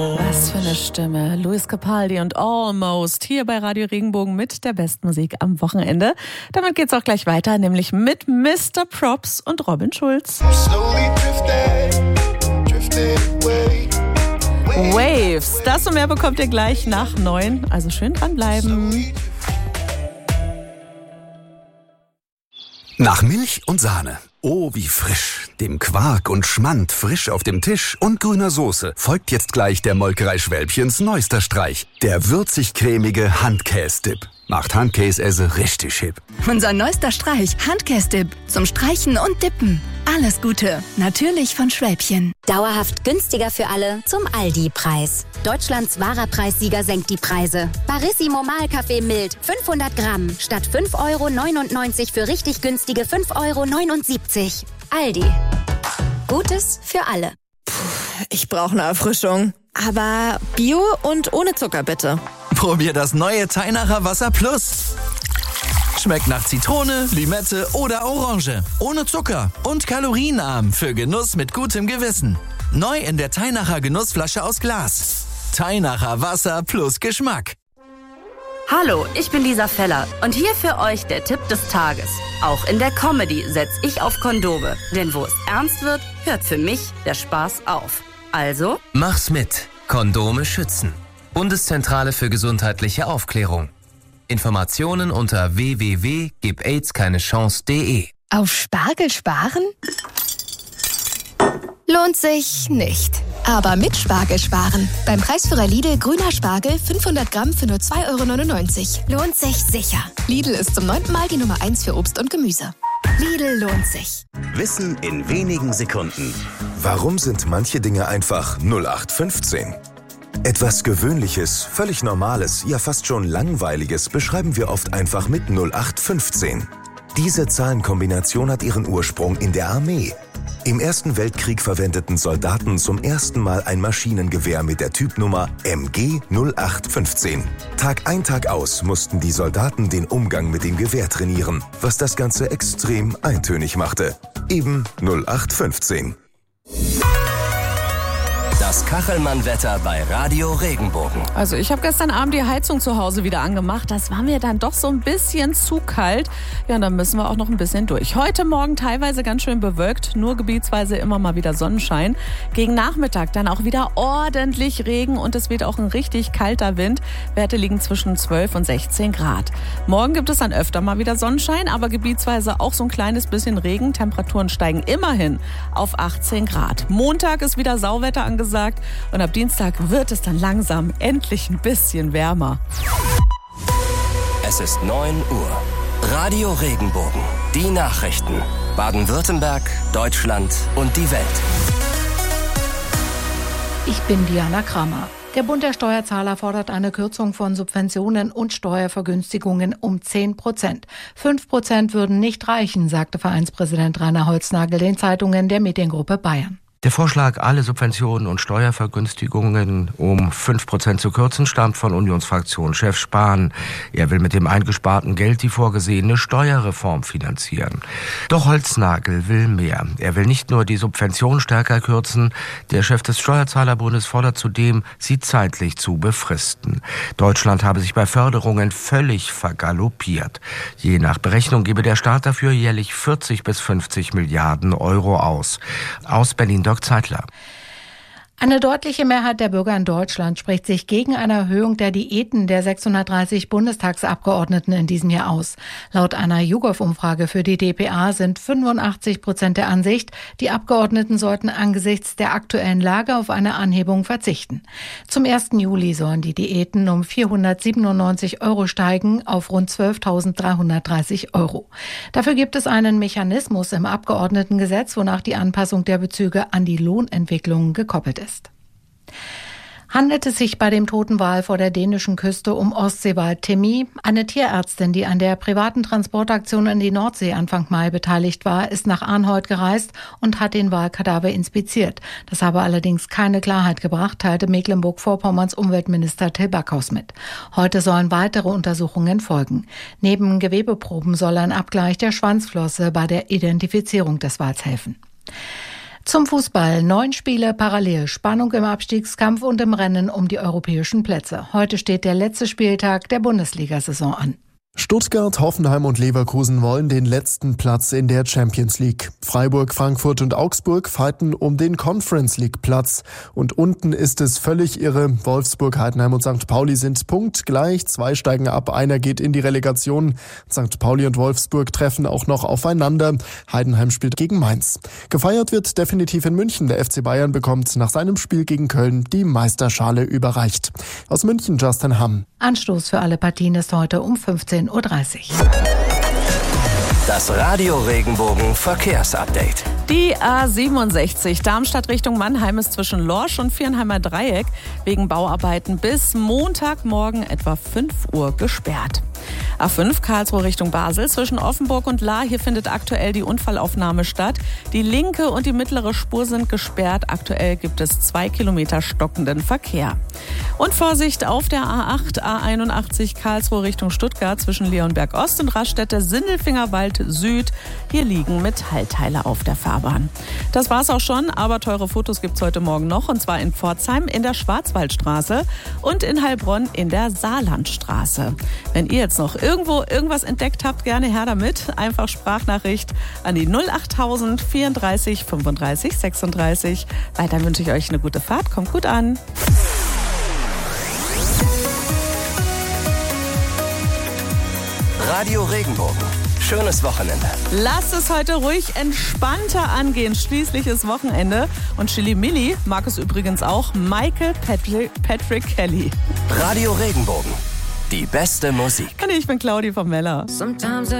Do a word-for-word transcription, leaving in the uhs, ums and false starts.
Was für eine Stimme. Luis Capaldi und Almost hier bei Radio Regenbogen mit der besten Musik am Wochenende. Damit geht's auch gleich weiter, nämlich mit Mister Props und Robin Schulz. Waves, das und mehr bekommt ihr gleich nach neun. Also schön dranbleiben. Nach Milch und Sahne. Oh, wie frisch. Dem Quark und Schmand frisch auf dem Tisch und grüner Soße folgt jetzt gleich der Molkerei Schwälbchens neuester Streich. Der würzig-cremige Handkäse-Dip. Macht Handkäse richtig hip. Unser neuester Streich, Handkäse-Dip. Zum Streichen und Dippen. Alles Gute. Natürlich von Schwälbchen. Dauerhaft günstiger für alle zum Aldi-Preis. Deutschlands wahrer Preissieger senkt die Preise. Barissimo Mahlkaffee mild, fünfhundert Gramm. Statt fünf Euro neunundneunzig für richtig günstige fünf Euro neunundsiebzig. Aldi. Gutes für alle. Puh, ich brauche eine Erfrischung. Aber Bio und ohne Zucker bitte. Probier das neue Teinacher Wasser Plus. Schmeckt nach Zitrone, Limette oder Orange. Ohne Zucker und kalorienarm für Genuss mit gutem Gewissen. Neu in der Teinacher Genussflasche aus Glas. Teinacher Wasser plus Geschmack. Hallo, ich bin Lisa Feller und hier für euch der Tipp des Tages. Auch in der Comedy setze ich auf Kondome. Denn wo es ernst wird, hört für mich der Spaß auf. Also? Mach's mit. Kondome schützen. Bundeszentrale für gesundheitliche Aufklärung. Informationen unter w w w punkt gib aids keine chance punkt de. Auf Spargel sparen? Lohnt sich nicht. Aber mit Spargel sparen. Beim Preisführer Lidl grüner Spargel fünfhundert Gramm für nur zwei Euro neunundneunzig. Lohnt sich sicher. Lidl ist zum neunten Mal die Nummer eins für Obst und Gemüse. Lidl lohnt sich. Wissen in wenigen Sekunden. Warum sind manche Dinge einfach null acht fünfzehn? Etwas Gewöhnliches, völlig Normales, ja fast schon Langweiliges beschreiben wir oft einfach mit null acht fünfzehn. Diese Zahlenkombination hat ihren Ursprung in der Armee. Im Ersten Weltkrieg verwendeten Soldaten zum ersten Mal ein Maschinengewehr mit der Typnummer M G null acht fünfzehn. Tag ein, Tag aus mussten die Soldaten den Umgang mit dem Gewehr trainieren, was das Ganze extrem eintönig machte. Eben null acht fünfzehn. Das Kachelmann-Wetter bei Radio Regenbogen. Also ich habe gestern Abend die Heizung zu Hause wieder angemacht. Das war mir dann doch so ein bisschen zu kalt. Ja, und dann müssen wir auch noch ein bisschen durch. Heute Morgen teilweise ganz schön bewölkt, nur gebietsweise immer mal wieder Sonnenschein. Gegen Nachmittag dann auch wieder ordentlich Regen und es weht auch ein richtig kalter Wind. Werte liegen zwischen zwölf und sechzehn Grad. Morgen gibt es dann öfter mal wieder Sonnenschein, aber gebietsweise auch so ein kleines bisschen Regen. Temperaturen steigen immerhin auf achtzehn Grad. Montag ist wieder Sauwetter angesagt. Und ab Dienstag wird es dann langsam endlich ein bisschen wärmer. Es ist neun Uhr. Radio Regenbogen. Die Nachrichten. Baden-Württemberg, Deutschland und die Welt. Ich bin Diana Kramer. Der Bund der Steuerzahler fordert eine Kürzung von Subventionen und Steuervergünstigungen um zehn Prozent. fünf Prozent würden nicht reichen, sagte Vereinspräsident Rainer Holznagel den Zeitungen der Mediengruppe Bayern. Der Vorschlag, alle Subventionen und Steuervergünstigungen um fünf Prozent zu kürzen, stammt von Unionsfraktionschef Spahn. Er will mit dem eingesparten Geld die vorgesehene Steuerreform finanzieren. Doch Holznagel will mehr. Er will nicht nur die Subvention stärker kürzen, der Chef des Steuerzahlerbundes fordert zudem, sie zeitlich zu befristen. Deutschland habe sich bei Förderungen völlig vergaloppiert. Je nach Berechnung gebe der Staat dafür jährlich vierzig bis fünfzig Milliarden Euro aus. Aus Berlin Zeitler. Eine deutliche Mehrheit der Bürger in Deutschland spricht sich gegen eine Erhöhung der Diäten der sechshundertdreißig Bundestagsabgeordneten in diesem Jahr aus. Laut einer YouGov-Umfrage für die d p a sind fünfundachtzig Prozent der Ansicht, die Abgeordneten sollten angesichts der aktuellen Lage auf eine Anhebung verzichten. Zum ersten Juli sollen die Diäten um vierhundertsiebenundneunzig Euro steigen auf rund zwölftausenddreihundertdreißig Euro. Dafür gibt es einen Mechanismus im Abgeordnetengesetz, wonach die Anpassung der Bezüge an die Lohnentwicklung gekoppelt ist. Handelt es sich bei dem toten Wal vor der dänischen Küste um Ostseewal Timmy? Eine Tierärztin, die an der privaten Transportaktion in die Nordsee Anfang Mai beteiligt war, ist nach Arnhold gereist und hat den Walkadaver inspiziert. Das habe allerdings keine Klarheit gebracht, teilte Mecklenburg-Vorpommerns Umweltminister Till Backhaus mit. Heute sollen weitere Untersuchungen folgen. Neben Gewebeproben soll ein Abgleich der Schwanzflosse bei der Identifizierung des Wals helfen. Zum Fußball. Neun Spiele parallel. Spannung im Abstiegskampf und im Rennen um die europäischen Plätze. Heute steht der letzte Spieltag der Bundesliga-Saison an. Stuttgart, Hoffenheim und Leverkusen wollen den letzten Platz in der Champions League. Freiburg, Frankfurt und Augsburg fighten um den Conference League Platz. Und unten ist es völlig irre. Wolfsburg, Heidenheim und Sankt Pauli sind punktgleich. Zwei steigen ab, einer geht in die Relegation. Sankt Pauli und Wolfsburg treffen auch noch aufeinander. Heidenheim spielt gegen Mainz. Gefeiert wird definitiv in München. Der F C Bayern bekommt nach seinem Spiel gegen Köln die Meisterschale überreicht. Aus München, Justin Hamm. Anstoß für alle Partien ist heute um fünfzehn Uhr dreißig. Das Radio Regenbogen Verkehrsupdate. Die A siebenundsechzig Darmstadt Richtung Mannheim ist zwischen Lorsch und Viernheimer Dreieck wegen Bauarbeiten bis Montagmorgen etwa fünf Uhr gesperrt. A fünf Karlsruhe Richtung Basel zwischen Offenburg und Lahr. Hier findet aktuell die Unfallaufnahme statt. Die linke und die mittlere Spur sind gesperrt. Aktuell gibt es zwei Kilometer stockenden Verkehr. Und Vorsicht auf der A acht, A einundachtzig Karlsruhe Richtung Stuttgart zwischen Leonberg Ost und Raststätte Sindelfingerwald Süd. Hier liegen Metallteile auf der Fahrbahn. Das war's auch schon, aber teure Fotos gibt's heute Morgen noch, und zwar in Pforzheim in der Schwarzwaldstraße und in Heilbronn in der Saarlandstraße. Wenn ihr jetzt noch irgendwo irgendwas entdeckt habt, gerne her damit. Einfach Sprachnachricht an die null achttausend vierunddreißig fünfunddreißig sechsunddreißig. Weiter wünsche ich euch eine gute Fahrt. Kommt gut an. Radio Regenbogen. Schönes Wochenende. Lasst es heute ruhig entspannter angehen. Schließlich ist Wochenende. Und Chili Milli mag es übrigens auch. Michael Patrick, Patrick Kelly. Radio Regenbogen. Die beste Musik. Und ich bin Claudi von Meller. Sometimes